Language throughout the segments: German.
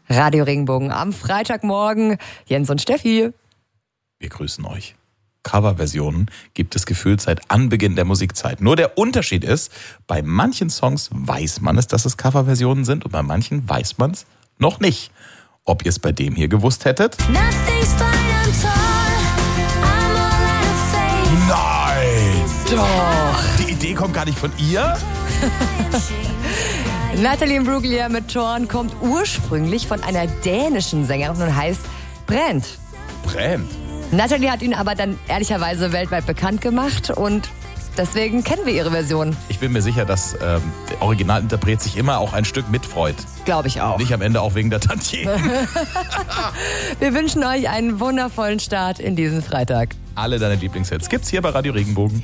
Radio Regenbogen am Freitagmorgen. Jens und Steffi. Wir grüßen euch. Coverversionen gibt es gefühlt seit Anbeginn der Musikzeit. Nur der Unterschied ist, bei manchen Songs weiß man es, dass es Coverversionen sind und bei manchen weiß man es noch nicht. Ob ihr es bei dem hier gewusst hättet? Nein, doch. Die Idee kommt gar nicht von ihr? Natalie Imbruglia mit Torn kommt ursprünglich von einer dänischen Sängerin und heißt Brand. Brand? Natalie hat ihn aber dann ehrlicherweise weltweit bekannt gemacht und deswegen kennen wir ihre Version. Ich bin mir sicher, dass der Originalinterpret sich immer auch ein Stück mitfreut. Glaube ich auch. Nicht am Ende auch wegen der Tantiemen. Wir wünschen euch einen wundervollen Start in diesen Freitag. Alle deine Lieblingshits gibt's hier bei Radio Regenbogen.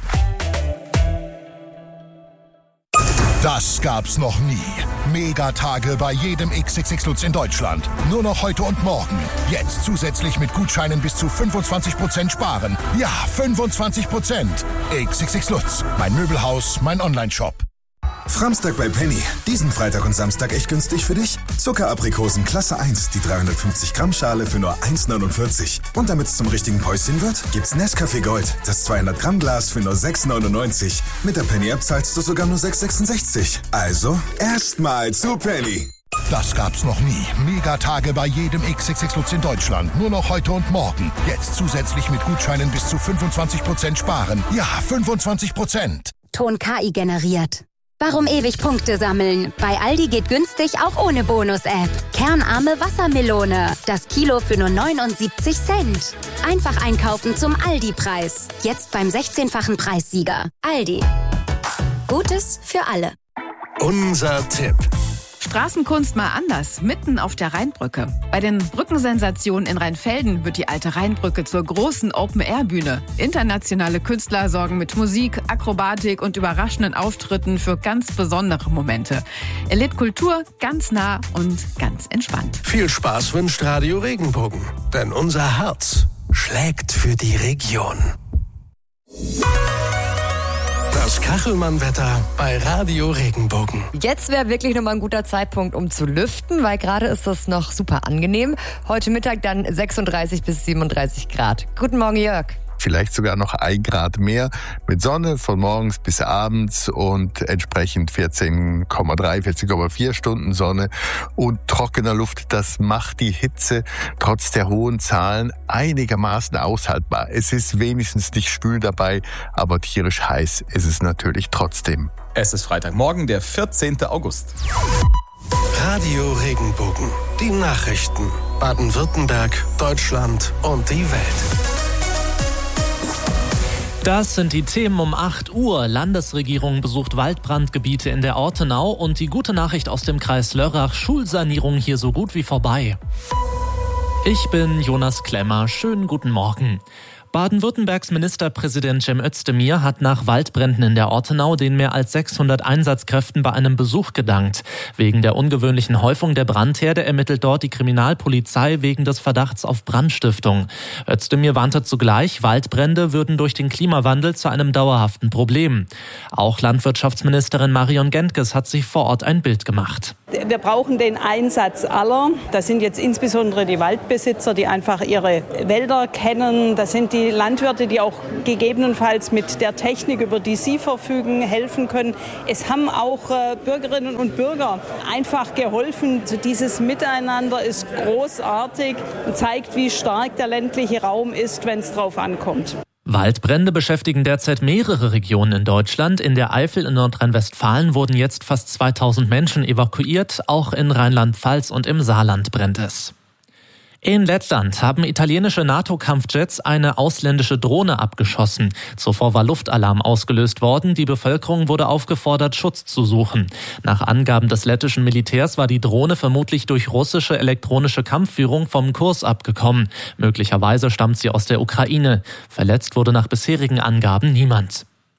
Das gab's noch nie. Megatage bei jedem XXX Lutz in Deutschland. Nur noch heute und morgen. Jetzt zusätzlich mit Gutscheinen bis zu 25% sparen. Ja, 25%. XXX Lutz. Mein Möbelhaus, mein Onlineshop. Framstag bei Penny. Diesen Freitag und Samstag echt günstig für dich? Zuckeraprikosen Klasse 1, die 350 Gramm Schale für nur 1,49. Und damit es zum richtigen Päuschen wird, gibt's Nescafé Gold, das 200 Gramm Glas für nur 6,99. Mit der Penny-App zahlst du sogar nur 6,66. Also, erstmal zu Penny. Das gab's noch nie. Megatage bei jedem XXX Lutz in Deutschland. Nur noch heute und morgen. Jetzt zusätzlich mit Gutscheinen bis zu 25% sparen. Ja, 25%. Ton KI generiert. Warum ewig Punkte sammeln? Bei Aldi geht günstig auch ohne Bonus-App. Kernarme Wassermelone. Das Kilo für nur 79 Cent. Einfach einkaufen zum Aldi-Preis. Jetzt beim 16-fachen Preissieger. Aldi. Gutes für alle. Unser Tipp. Straßenkunst mal anders, mitten auf der Rheinbrücke. Bei den Brückensensationen in Rheinfelden wird die alte Rheinbrücke zur großen Open-Air-Bühne. Internationale Künstler sorgen mit Musik, Akrobatik und überraschenden Auftritten für ganz besondere Momente. Erlebt Kultur ganz nah und ganz entspannt. Viel Spaß wünscht Radio Regenbogen, denn unser Herz schlägt für die Region. Das Kachelmann-Wetter bei Radio Regenbogen. Jetzt wäre wirklich nochmal ein guter Zeitpunkt, um zu lüften, weil gerade ist es noch super angenehm. Heute Mittag dann 36 bis 37 Grad. Guten Morgen, Jörg. Vielleicht sogar noch 1 Grad mehr mit Sonne von morgens bis abends und entsprechend 14,4 Stunden Sonne und trockener Luft. Das macht die Hitze trotz der hohen Zahlen einigermaßen aushaltbar. Es ist wenigstens nicht schwül dabei, aber tierisch heiß ist es natürlich trotzdem. Es ist Freitagmorgen, der 14. August. Radio Regenbogen. Die Nachrichten. Baden-Württemberg, Deutschland und die Welt. Das sind die Themen um 8 Uhr. Landesregierung besucht Waldbrandgebiete in der Ortenau und die gute Nachricht aus dem Kreis Lörrach, Schulsanierung hier so gut wie vorbei. Ich bin Jonas Klemmer. Schönen guten Morgen. Baden-Württembergs Ministerpräsident Cem Özdemir hat nach Waldbränden in der Ortenau den mehr als 600 Einsatzkräften bei einem Besuch gedankt. Wegen der ungewöhnlichen Häufung der Brandherde ermittelt dort die Kriminalpolizei wegen des Verdachts auf Brandstiftung. Özdemir warnte zugleich, Waldbrände würden durch den Klimawandel zu einem dauerhaften Problem. Auch Landwirtschaftsministerin Marion Gentges hat sich vor Ort ein Bild gemacht. Wir brauchen den Einsatz aller. Das sind jetzt insbesondere die Waldbesitzer, die einfach ihre Wälder kennen. Das sind die Landwirte, die auch gegebenenfalls mit der Technik, über die sie verfügen, helfen können. Es haben auch Bürgerinnen und Bürger einfach geholfen. Dieses Miteinander ist großartig und zeigt, wie stark der ländliche Raum ist, wenn es drauf ankommt. Waldbrände beschäftigen derzeit mehrere Regionen in Deutschland. In der Eifel in Nordrhein-Westfalen wurden jetzt fast 2000 Menschen evakuiert. Auch in Rheinland-Pfalz und im Saarland brennt es. In Lettland haben italienische NATO-Kampfjets eine ausländische Drohne abgeschossen. Zuvor war Luftalarm ausgelöst worden. Die Bevölkerung wurde aufgefordert, Schutz zu suchen. Nach Angaben des lettischen Militärs war die Drohne vermutlich durch russische elektronische Kampfführung vom Kurs abgekommen. Möglicherweise stammt sie aus der Ukraine. Verletzt wurde nach bisherigen Angaben niemand.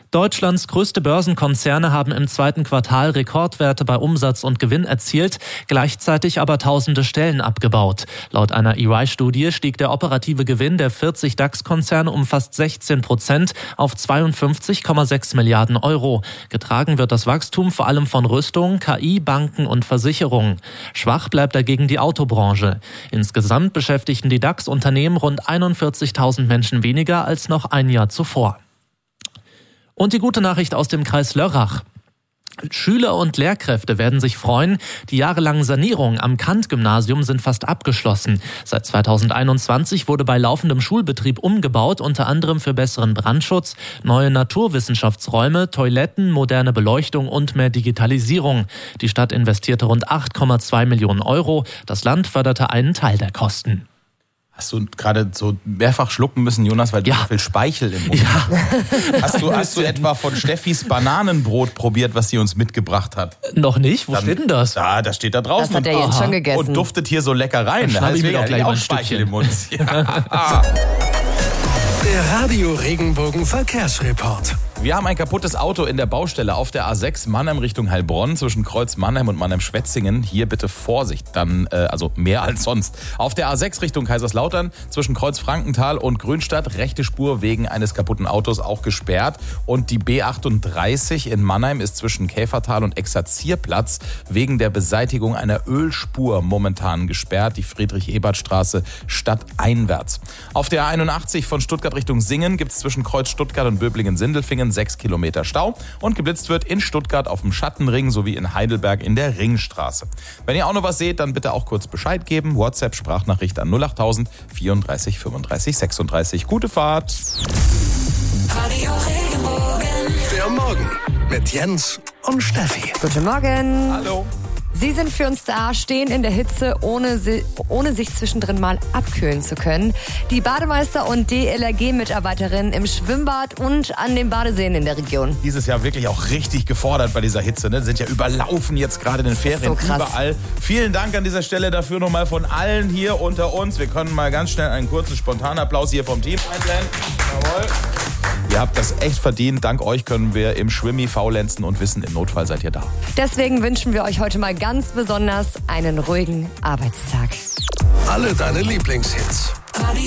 Deutschlands größte Börsenkonzerne haben im zweiten Quartal Rekordwerte bei Umsatz und Gewinn erzielt, gleichzeitig aber tausende Stellen abgebaut. Laut einer EY-Studie stieg der operative Gewinn der 40 DAX-Konzerne um fast 16% auf 52,6 Milliarden Euro. Getragen wird das Wachstum vor allem von Rüstung, KI, Banken und Versicherungen. Schwach bleibt dagegen die Autobranche. Insgesamt beschäftigten die DAX-Unternehmen rund 41.000 Menschen weniger als noch ein Jahr zuvor. Und die gute Nachricht aus dem Kreis Lörrach. Schüler und Lehrkräfte werden sich freuen. Die jahrelangen Sanierungen am Kant-Gymnasium sind fast abgeschlossen. Seit 2021 wurde bei laufendem Schulbetrieb umgebaut, unter anderem für besseren Brandschutz, neue Naturwissenschaftsräume, Toiletten, moderne Beleuchtung und mehr Digitalisierung. Die Stadt investierte rund 8,2 Millionen Euro. Das Land förderte einen Teil der Kosten. Hast du gerade so mehrfach schlucken müssen, Jonas, weil du so viel Speichel im Mund hast? Hast du etwa von Steffis Bananenbrot probiert, was sie uns mitgebracht hat? Noch nicht? Wo steht denn das? Das steht da draußen. Das hat er jetzt schon gegessen. Und duftet hier so lecker rein. Dann Deswegen auch gleich auch ein Speichel im Mund. Der Radio Regenbogen Verkehrsreport. Wir haben ein kaputtes Auto in der Baustelle auf der A6 Mannheim Richtung Heilbronn zwischen Kreuz Mannheim und Mannheim-Schwetzingen. Hier bitte Vorsicht, dann also mehr als sonst. Auf der A6 Richtung Kaiserslautern zwischen Kreuz Frankenthal und Grünstadt rechte Spur wegen eines kaputten Autos auch gesperrt. Und die B38 in Mannheim ist zwischen Käfertal und Exerzierplatz wegen der Beseitigung einer Ölspur momentan gesperrt. Die Friedrich-Ebert-Straße stadteinwärts. Auf der A81 von Stuttgart Richtung Singen gibt es zwischen Kreuz Stuttgart und Böblingen-Sindelfingen 6 Kilometer Stau und geblitzt wird in Stuttgart auf dem Schattenring sowie in Heidelberg in der Ringstraße. Wenn ihr auch noch was seht, dann bitte auch kurz Bescheid geben. WhatsApp Sprachnachricht an 08000 34 35 36. Gute Fahrt. Radio Regenbogen. Der Morgen mit Jens und Steffi. Guten Morgen. Hallo. Sie sind für uns da, stehen in der Hitze, ohne sich zwischendrin mal abkühlen zu können. Die Bademeister und DLRG-Mitarbeiterinnen im Schwimmbad und an den Badeseen in der Region. Dieses Jahr wirklich auch richtig gefordert bei dieser Hitze. Ne? Sind ja überlaufen jetzt gerade in den Ferien so krass. Überall. Vielen Dank an dieser Stelle dafür nochmal von allen hier unter uns. Wir können mal ganz schnell einen kurzen Spontanapplaus hier vom Team einblenden. Jawohl. Ihr habt das echt verdient. Dank euch können wir im Schwimmi faulenzen und wissen, im Notfall seid ihr da. Deswegen wünschen wir euch heute mal ganz besonders einen ruhigen Arbeitstag. Alle deine Lieblingshits. Radio